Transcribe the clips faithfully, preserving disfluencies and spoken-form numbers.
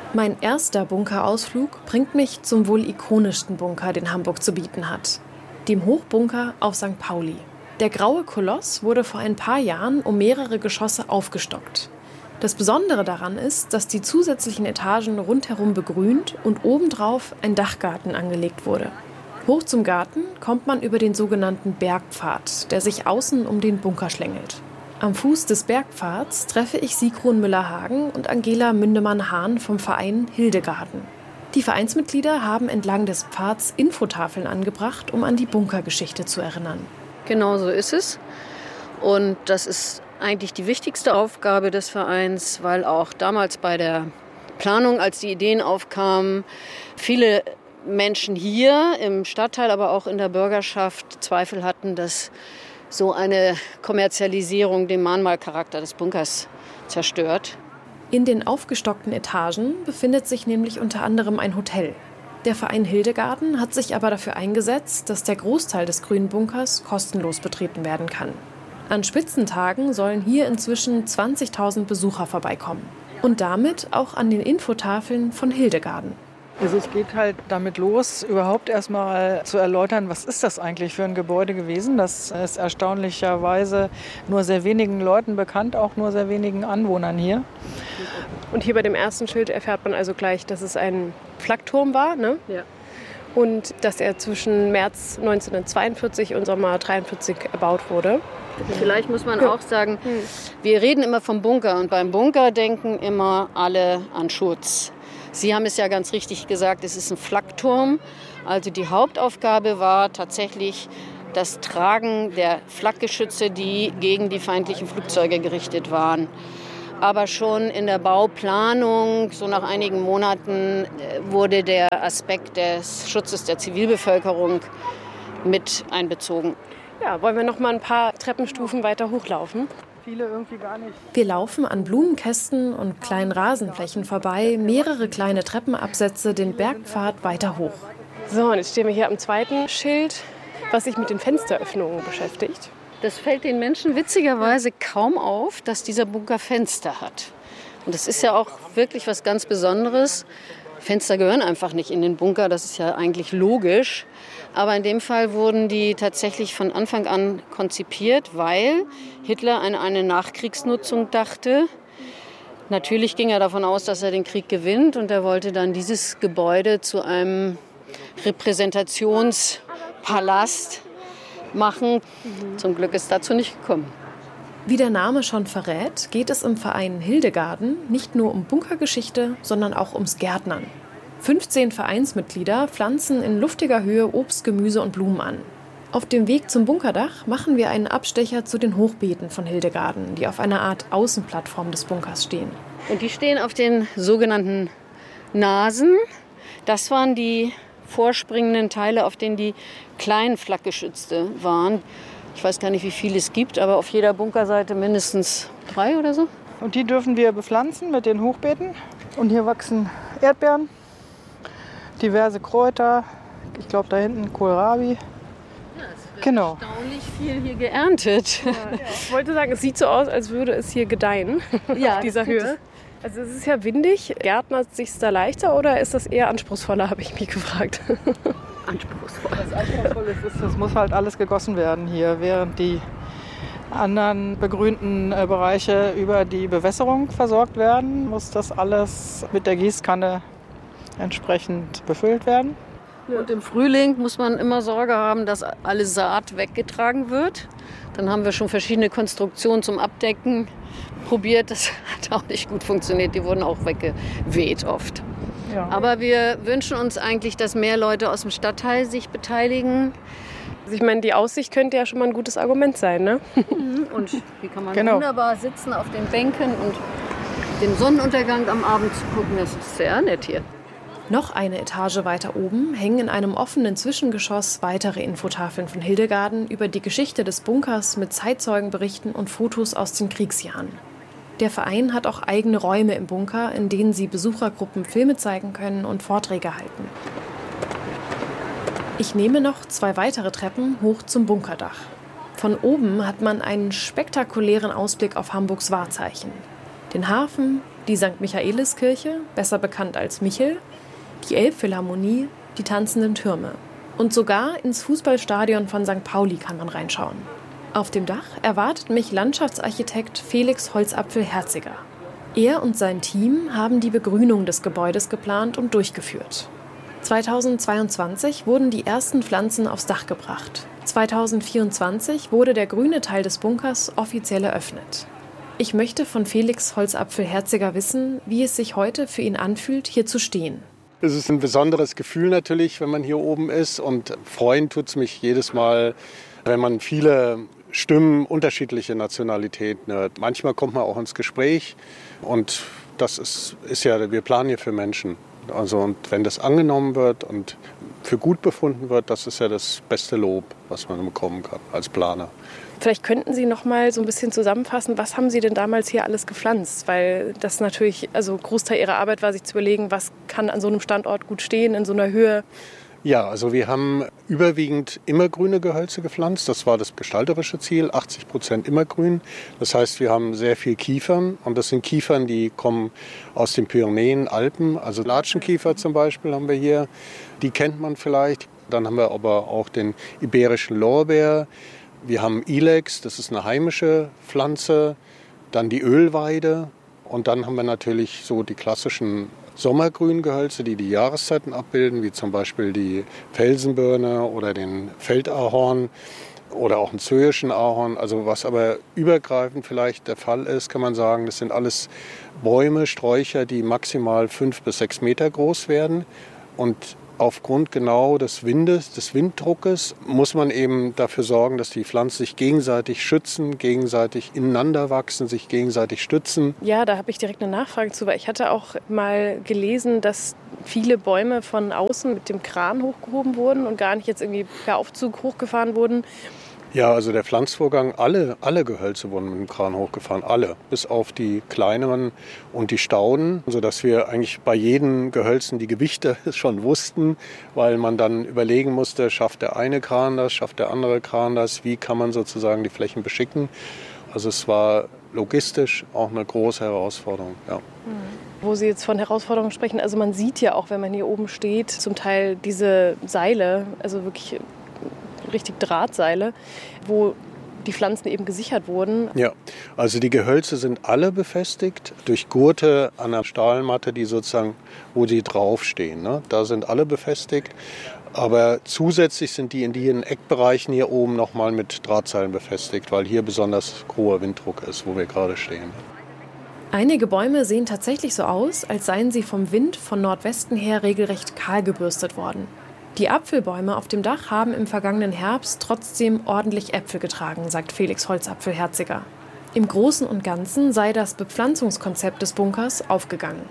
Mein erster Bunkerausflug bringt mich zum wohl ikonischsten Bunker, den Hamburg zu bieten hat. Dem Hochbunker auf Sankt Pauli. Der graue Koloss wurde vor ein paar Jahren um mehrere Geschosse aufgestockt. Das Besondere daran ist, dass die zusätzlichen Etagen rundherum begrünt und obendrauf ein Dachgarten angelegt wurde. Hoch zum Garten kommt man über den sogenannten Bergpfad, der sich außen um den Bunker schlängelt. Am Fuß des Bergpfads treffe ich Sigrun Müller-Hagen und Angela Mündemann-Hahn vom Verein Hildegarden. Die Vereinsmitglieder haben entlang des Pfads Infotafeln angebracht, um an die Bunkergeschichte zu erinnern. Genau so ist es. Und das ist eigentlich die wichtigste Aufgabe des Vereins, weil auch damals bei der Planung, als die Ideen aufkamen, viele Menschen hier im Stadtteil, aber auch in der Bürgerschaft Zweifel hatten, dass so eine Kommerzialisierung den Mahnmalcharakter des Bunkers zerstört. In den aufgestockten Etagen befindet sich nämlich unter anderem ein Hotel. Der Verein Hildegarden hat sich aber dafür eingesetzt, dass der Großteil des grünen Bunkers kostenlos betreten werden kann. An Spitzentagen sollen hier inzwischen zwanzigtausend Besucher vorbeikommen. Und damit auch an den Infotafeln von Hildegarden. Also es geht halt damit los, überhaupt erstmal zu erläutern, was ist das eigentlich für ein Gebäude gewesen. Das ist erstaunlicherweise nur sehr wenigen Leuten bekannt, auch nur sehr wenigen Anwohnern hier. Und hier bei dem ersten Schild erfährt man also gleich, dass es ein Flakturm war, ne? Ja. Und dass er zwischen März neunzehnhundertzweiundvierzig und Sommer dreiundvierzig erbaut wurde. Vielleicht muss man auch sagen, wir reden immer vom Bunker und beim Bunker denken immer alle an Schutz. Sie haben es ja ganz richtig gesagt, es ist ein Flakturm. Also die Hauptaufgabe war tatsächlich das Tragen der Flakgeschütze, die gegen die feindlichen Flugzeuge gerichtet waren. Aber schon in der Bauplanung, so nach einigen Monaten, wurde der Aspekt des Schutzes der Zivilbevölkerung mit einbezogen. Ja, wollen wir noch mal ein paar Treppenstufen weiter hochlaufen? Viele irgendwie gar nicht. Wir laufen an Blumenkästen und kleinen Rasenflächen vorbei, mehrere kleine Treppenabsätze den Bergpfad weiter hoch. So, und jetzt stehen wir hier am zweiten Schild, was sich mit den Fensteröffnungen beschäftigt. Das fällt den Menschen witzigerweise kaum auf, dass dieser Bunker Fenster hat. Und das ist ja auch wirklich was ganz Besonderes. Fenster gehören einfach nicht in den Bunker, das ist ja eigentlich logisch. Aber in dem Fall wurden die tatsächlich von Anfang an konzipiert, weil Hitler an eine Nachkriegsnutzung dachte. Natürlich ging er davon aus, dass er den Krieg gewinnt und er wollte dann dieses Gebäude zu einem Repräsentationspalast machen. Zum Glück ist dazu nicht gekommen. Wie der Name schon verrät, geht es im Verein Hildegarden nicht nur um Bunkergeschichte, sondern auch ums Gärtnern. fünfzehn Vereinsmitglieder pflanzen in luftiger Höhe Obst, Gemüse und Blumen an. Auf dem Weg zum Bunkerdach machen wir einen Abstecher zu den Hochbeeten von Hildegarden, die auf einer Art Außenplattform des Bunkers stehen. Und die stehen auf den sogenannten Nasen. Das waren die vorspringenden Teile, auf denen die kleinen Flakgeschütze waren. Ich weiß gar nicht, wie viele es gibt, aber auf jeder Bunkerseite mindestens drei oder so. Und die dürfen wir bepflanzen mit den Hochbeeten. Und hier wachsen Erdbeeren, diverse Kräuter. Ich glaube, da hinten Kohlrabi. Ja, es wird genau. erstaunlich viel hier geerntet. Ja, ja. Ich wollte sagen, es sieht so aus, als würde es hier gedeihen Ja, auf dieser Höhe. Also es ist ja windig. Gärtnert sich da leichter oder ist das eher anspruchsvoller, habe ich mich gefragt. Anspruchsvoll. Was anspruchsvoll ist, ist, das muss halt alles gegossen werden hier, während die anderen begrünten äh, Bereiche über die Bewässerung versorgt werden, muss das alles mit der Gießkanne entsprechend befüllt werden. Und im Frühling muss man immer Sorge haben, dass alle Saat weggetragen wird. Dann haben wir schon verschiedene Konstruktionen zum Abdecken probiert. Das hat auch nicht gut funktioniert. Die wurden auch weggeweht oft. Ja. Aber wir wünschen uns eigentlich, dass mehr Leute aus dem Stadtteil sich beteiligen. Also ich meine, die Aussicht könnte ja schon mal ein gutes Argument sein, ne? Und hier kann man Genau. wunderbar sitzen auf den Bänken und den Sonnenuntergang am Abend zu gucken. Das ist sehr nett hier. Noch eine Etage weiter oben hängen in einem offenen Zwischengeschoss weitere Infotafeln von Hildegarden über die Geschichte des Bunkers mit Zeitzeugenberichten und Fotos aus den Kriegsjahren. Der Verein hat auch eigene Räume im Bunker, in denen sie Besuchergruppen Filme zeigen können und Vorträge halten. Ich nehme noch zwei weitere Treppen hoch zum Bunkerdach. Von oben hat man einen spektakulären Ausblick auf Hamburgs Wahrzeichen. Den Hafen, Die Sankt Michaeliskirche, besser bekannt als Michel, die Elbphilharmonie, die tanzenden Türme. Und sogar ins Fußballstadion von Sankt Pauli kann man reinschauen. Auf dem Dach erwartet mich Landschaftsarchitekt Felix Holzapfel-Herziger. Er und sein Team haben die Begrünung des Gebäudes geplant und durchgeführt. zweitausendzweiundzwanzig wurden die ersten Pflanzen aufs Dach gebracht. zweitausendvierundzwanzig wurde der grüne Teil des Bunkers offiziell eröffnet. Ich möchte von Felix Holzapfel-Herziger wissen, wie es sich heute für ihn anfühlt, hier zu stehen. Es ist ein besonderes Gefühl natürlich, wenn man hier oben ist. Und freuen tut es mich jedes Mal, wenn man viele Stimmen unterschiedliche Nationalitäten hört. Manchmal kommt man auch ins Gespräch. Und das ist, ist ja, wir planen hier für Menschen. Also, und wenn das angenommen wird und für gut befunden wird, das ist ja das beste Lob, was man bekommen kann als Planer. Vielleicht könnten Sie noch mal so ein bisschen zusammenfassen, was haben Sie denn damals hier alles gepflanzt? Weil das natürlich, also Großteil Ihrer Arbeit war, sich zu überlegen, was kann an so einem Standort gut stehen, in so einer Höhe. Ja, also wir haben überwiegend immergrüne Gehölze gepflanzt. Das war das gestalterische Ziel, achtzig Prozent immergrün. Das heißt, wir haben sehr viel Kiefern. Und das sind Kiefern, die kommen aus den Pyrenäen, Alpen. Also Latschenkiefer zum Beispiel haben wir hier. Die kennt man vielleicht. Dann haben wir aber auch den iberischen Lorbeer. Wir haben Ilex, das ist eine heimische Pflanze. Dann die Ölweide. Und dann haben wir natürlich so die klassischen Sommergrüngehölze, die die Jahreszeiten abbilden, wie zum Beispiel die Felsenbirne oder den Feldahorn oder auch einen zöischen Ahorn. Also was aber übergreifend vielleicht der Fall ist, kann man sagen, das sind alles Bäume, Sträucher, die maximal fünf bis sechs Meter groß werden. Und aufgrund genau des Windes, des Winddruckes, muss man eben dafür sorgen, dass die Pflanzen sich gegenseitig schützen, gegenseitig ineinander wachsen, sich gegenseitig stützen. Ja, da habe ich direkt eine Nachfrage zu, weil ich hatte auch mal gelesen, dass viele Bäume von außen mit dem Kran hochgehoben wurden und gar nicht jetzt irgendwie per Aufzug hochgefahren wurden. Ja, also der Pflanzvorgang, alle, alle Gehölze wurden mit dem Kran hochgefahren, alle, bis auf die kleineren und die Stauden, sodass wir eigentlich bei jedem Gehölzen die Gewichte schon wussten, weil man dann überlegen musste, schafft der eine Kran das, schafft der andere Kran das, wie kann man sozusagen die Flächen beschicken. Also es war logistisch auch eine große Herausforderung, ja. Mhm. Wo Sie jetzt von Herausforderungen sprechen, also man sieht ja auch, wenn man hier oben steht, zum Teil diese Seile, also wirklich richtig Drahtseile, wo die Pflanzen eben gesichert wurden. Ja, also die Gehölze sind alle befestigt durch Gurte an der Stahlmatte, die sozusagen, wo die draufstehen. Ne? Da sind alle befestigt. Aber zusätzlich sind die in den Eckbereichen hier oben nochmal mit Drahtseilen befestigt, weil hier besonders hoher Winddruck ist, wo wir gerade stehen. Einige Bäume sehen tatsächlich so aus, als seien sie vom Wind von Nordwesten her regelrecht kahl gebürstet worden. Die Apfelbäume auf dem Dach haben im vergangenen Herbst trotzdem ordentlich Äpfel getragen, sagt Felix Holzapfel-Herziger. Im Großen und Ganzen sei das Bepflanzungskonzept des Bunkers aufgegangen.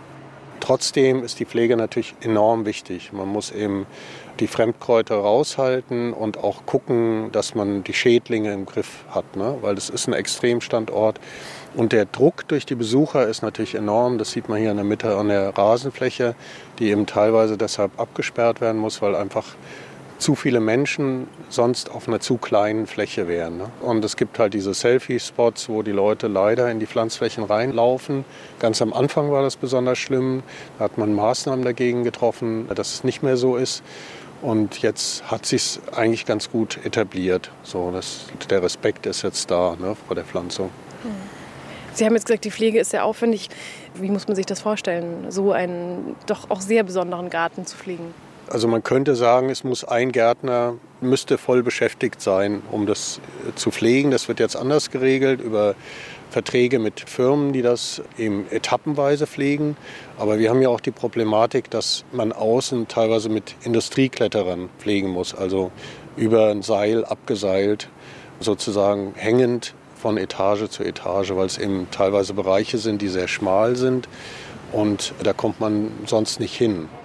Trotzdem ist die Pflege natürlich enorm wichtig. Man muss eben die Fremdkräuter raushalten und auch gucken, dass man die Schädlinge im Griff hat, ne? Weil das ist ein Extremstandort. Und der Druck durch die Besucher ist natürlich enorm. Das sieht man hier in der Mitte an der Rasenfläche, die eben teilweise deshalb abgesperrt werden muss, weil einfach zu viele Menschen sonst auf einer zu kleinen Fläche wären. Ne? Und es gibt halt diese Selfie-Spots, wo die Leute leider in die Pflanzflächen reinlaufen. Ganz am Anfang war das besonders schlimm. Da hat man Maßnahmen dagegen getroffen, dass es nicht mehr so ist. Und jetzt hat sich eigentlich ganz gut etabliert. So, das, der Respekt ist jetzt da, ne, vor der Pflanzung. Sie haben jetzt gesagt, die Pflege ist sehr aufwendig. Wie muss man sich das vorstellen, so einen doch auch sehr besonderen Garten zu pflegen? Also man könnte sagen, es muss ein Gärtner, müsste voll beschäftigt sein, um das zu pflegen. Das wird jetzt anders geregelt über Verträge mit Firmen, die das eben etappenweise pflegen. Aber wir haben ja auch die Problematik, dass man außen teilweise mit Industriekletterern pflegen muss. Also über ein Seil abgeseilt, sozusagen hängend von Etage zu Etage, weil es eben teilweise Bereiche sind, die sehr schmal sind und da kommt man sonst nicht hin.